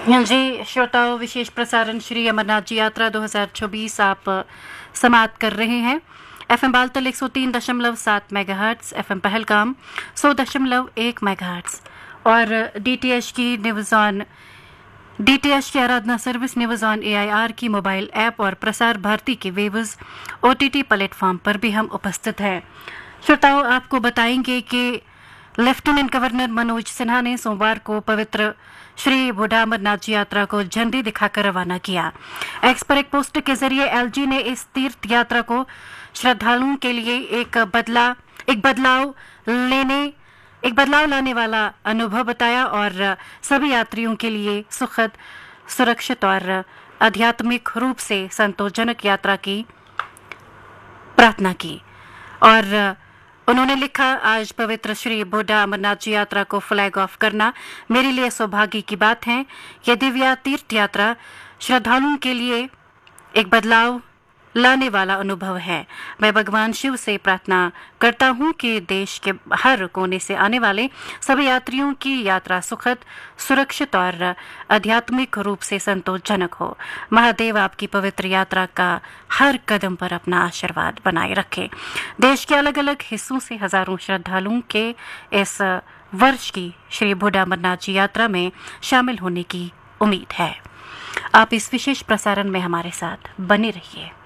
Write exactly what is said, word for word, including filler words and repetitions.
हाँ जी, श्रोताओं, विशेष प्रसारण श्री अमरनाथ जी यात्रा दो हज़ार चौबीस आप समाप्त कर रहे हैं। एफएम बालतल एक सौ तीन दशमलव सात मेगाहर्ट्ज, एफएम पहलगाम सौ दशमलव एक मेगाहर्ट्ज और डीटीएच की न्यूज़ ऑन डीटीएच की आराधना सर्विस न्यूज़ ऑन एआईआर की मोबाइल ऐप और प्रसार भारती के वेव्स ओटीटी प्लेटफॉर्म पर भी हम उपस्थित हैं। श्रोताओं, आपको बताएंगे कि लेफ्टिनेंट गवर्नर मनोज सिन्हा ने सोमवार को पवित्र श्री बूढ़ा अमरनाथ जी यात्रा को झंडी दिखाकर रवाना किया। एक्स पर एक पोस्ट के जरिए एलजी ने इस तीर्थ यात्रा को श्रद्धालुओं के लिए एक बदला एक बदलाव लेने एक बदलाव लाने वाला अनुभव बताया और सभी यात्रियों के लिए सुखद, सुरक्षित और आध्यात्मिक रूप से संतोषजनक यात्रा की प्रार्थना की। और उन्होंने लिखा, आज पवित्र श्री बूढ़ा अमरनाथ जी यात्रा को फ्लैग ऑफ करना मेरे लिए सौभाग्य की बात है। यह दिव्य तीर्थ यात्रा श्रद्धालुओं के लिए एक बदलाव लाने वाला अनुभव है। मैं भगवान शिव से प्रार्थना करता हूं कि देश के हर कोने से आने वाले सभी यात्रियों की यात्रा सुखद, सुरक्षित और आध्यात्मिक रूप से संतोषजनक हो। महादेव आपकी पवित्र यात्रा का हर कदम पर अपना आशीर्वाद बनाए रखे। देश के अलग अलग हिस्सों से हजारों श्रद्धालुओं के इस वर्ष की श्री बूढ़ा अमरनाथ जी यात्रा में शामिल होने की उम्मीद है। आप इस विशेष प्रसारण में हमारे साथ बने रहिए।